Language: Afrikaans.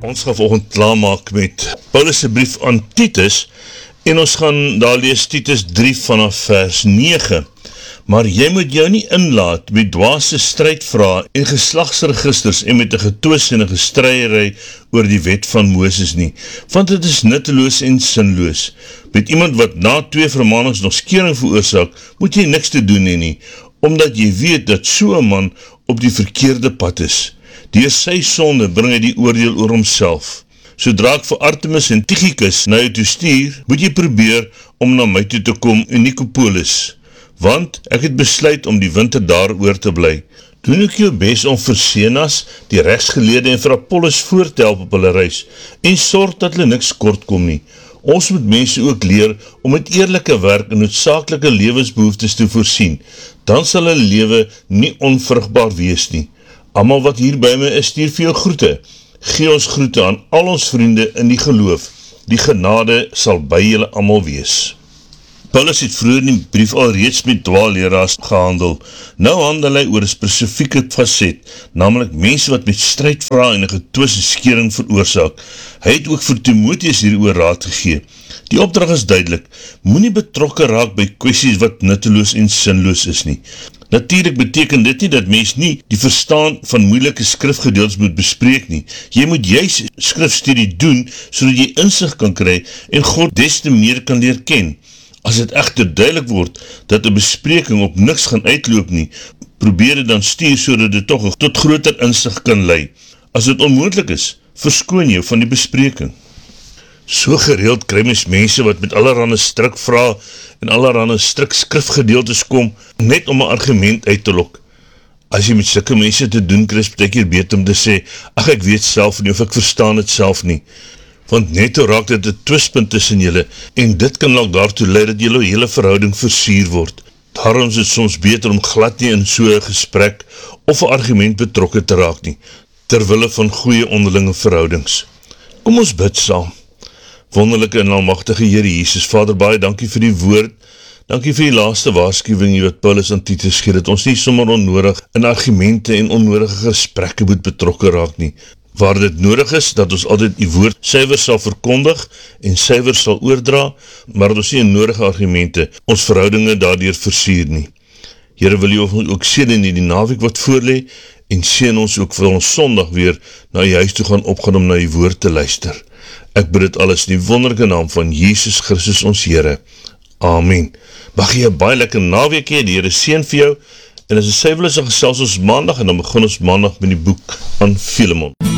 Ons gaan vanoggend klaarmaak met Paulus se brief aan Titus en ons gaan daar lees Titus 3 vanaf vers 9. Maar jy moet jou nie inlaat met dwaase strydvrae en geslagsregisters en met 'n getwissenige stryery oor die wet van Moses nie, want dit is nutteloos en sinloos. Met iemand wat na 2 vermaanings nog skering veroorsaak, moet jy niks te doen hê nie, omdat jy weet dat so 'n man op die verkeerde pad is. Deur sy sonde bring hy die oordeel oor homself. Sodra ek vir Artemis en Tychicus na jou toe stuur, moet jy probeer om na my toe te kom in Nicopolis, want ek het besluit om die winter daar oor te bly. Doen ek jou bes om vir Zenas, die regsgeleerde en vir Apollos voor te help op hulle reis, en sorg dat hulle niks kort kom nie. Ons moet mense ook leer om met eerlike werk en noodsaaklike lewensbehoeftes te voorsien, dan sal hulle lewe nie onvrugbaar wees nie. Almal wat hier by my is, stuur vir jou groete. Gee ons groete aan al ons vriende in die geloof. Die genade sal by julle almal wees. Paulus het vroeër in die brief al reeds met dwaalleraars gehandel. Nou handel hy oor 'n spesifieke faset, naamlik mense wat met strydvrae en 'n getwiste skering veroorsaak. Hy het ook vir Timotheus hieroor raad gegee. Die opdrag is duidelik, moenie betrokke raak by kwessies wat nutteloos en sinloos is nie. Natuurlijk beteken dit nie dat mens nie die verstaan van moeilike skrifgedeeltes moet bespreek nie. Jy moet juis skrifstudie doen, sodat jy insig kan kry en God des te meer kan leer ken. As dit egter duidelik word dat 'n bespreking op niks gaan uitloop nie, probeer dit dan stuur sodat dit toch tot groter insig kan lei. As dit onmoontlik is, verskoon jou van die bespreking. So gereeld kry mens mense wat met allerhande strikvrae en allerhande strik skrifgedeeltes kom, net om 'n argument uit te lok. As jy met sulke mense te doen kry, is baie keer beter om te sê, ag ek weet self nie of ek verstaan het self nie. Want net toe raak dit 'n twistpunt tussen julle, en dit kan dalk daartoe lei dat julle hele verhouding versuur word. Daarom is dit soms beter om glad nie in so 'n gesprek of 'n argument betrokke te raak nie, terwille van goeie onderlinge verhoudings. Kom ons bid saam. Wonderlike en almagtige Here Jesus, Vader, baie dankie vir die woord, dankie vir die laaste waarskuwing wat Paulus aan Titus gee, dat ons nie sommer onnodig in argumente en onnodige gesprekke moet betrokke raak nie. Waar dit nodig is, dat ons altyd die woord suiwer sal verkondig en suiwer sal oordra, maar dat ons nie in nodige argumente ons verhoudinge daardeur versuur nie. Here, wil jy ook seën in die naweek wat voorlê, en seën ons ook vir ons Sondag weer na die huis toe gaan opgaan om na die woord te luister. Ek bid dit alles in die wonderlike naam van Jesus Christus ons Here. Amen. Mag jy 'n baie lekker naweek hê, die Here seën vir jou, en as jy wil is, dan gesels ons maandag, en dan begin ons maandag met die boek aan Filemon.